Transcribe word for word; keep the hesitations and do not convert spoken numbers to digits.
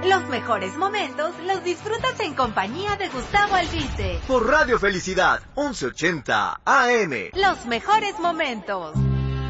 Los mejores momentos los disfrutas en compañía de Gustavo Albite. Por Radio Felicidad, once ochenta A M. Los mejores momentos.